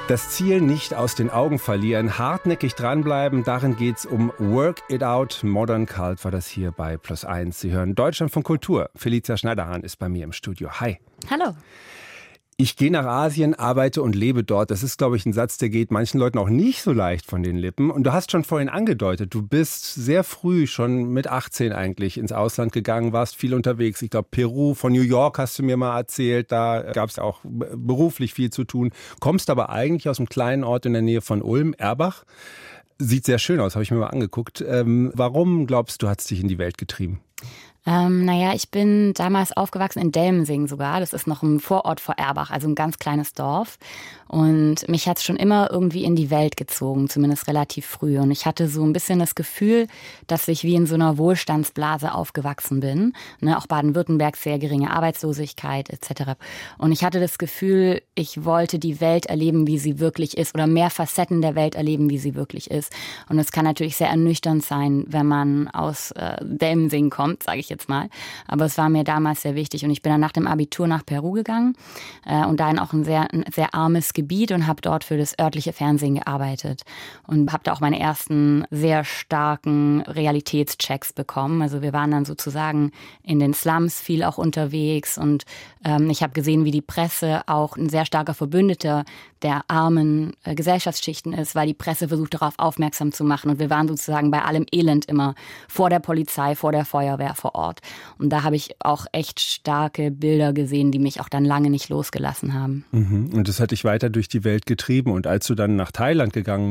Das Ziel nicht aus den Augen verlieren, hartnäckig dranbleiben, darin geht's um Work It Out. Modern Cult war das hier bei +1. Sie hören Deutschland von Kultur. Felicia Schneiderhahn ist bei mir im Studio. Hi. Hallo. Ich gehe nach Asien, arbeite und lebe dort. Das ist, glaube ich, ein Satz, der geht manchen Leuten auch nicht so leicht von den Lippen. Und du hast schon vorhin angedeutet, du bist sehr früh, schon mit 18 eigentlich, ins Ausland gegangen, warst viel unterwegs. Ich glaube, Peru, von New York hast du mir mal erzählt. Da gab es auch beruflich viel zu tun. Kommst aber eigentlich aus einem kleinen Ort in der Nähe von Ulm, Erbach. Sieht sehr schön aus, habe ich mir mal angeguckt. Warum glaubst du, hat es dich in die Welt getrieben? Ich bin damals aufgewachsen in Delmensing sogar. Das ist noch ein Vorort vor Erbach, also ein ganz kleines Dorf. Und mich hat es schon immer irgendwie in die Welt gezogen, zumindest relativ früh. Und ich hatte so ein bisschen das Gefühl, dass ich wie in so einer Wohlstandsblase aufgewachsen bin. Ne, auch Baden-Württemberg, sehr geringe Arbeitslosigkeit etc. Und ich hatte das Gefühl, ich wollte die Welt erleben, wie sie wirklich ist, oder mehr Facetten der Welt erleben, wie sie wirklich ist. Und es kann natürlich sehr ernüchternd sein, wenn man aus Delmensing kommt, sage ich jetzt mal. Aber es war mir damals sehr wichtig. Und ich bin dann nach dem Abitur nach Peru gegangen und da in auch ein sehr armes Gebiet und habe dort für das örtliche Fernsehen gearbeitet. Und habe da auch meine ersten sehr starken Realitätschecks bekommen. Also wir waren dann sozusagen in den Slums viel auch unterwegs. Und ich habe gesehen, wie die Presse auch ein sehr starker Verbündeter der armen Gesellschaftsschichten ist, weil die Presse versucht, darauf aufmerksam zu machen. Und wir waren sozusagen bei allem Elend immer vor der Polizei, vor der Feuerwehr vor Ort. Und da habe ich auch echt starke Bilder gesehen, die mich auch dann lange nicht losgelassen haben. Und das hat dich weiter durch die Welt getrieben. Und als du dann nach Thailand gegangen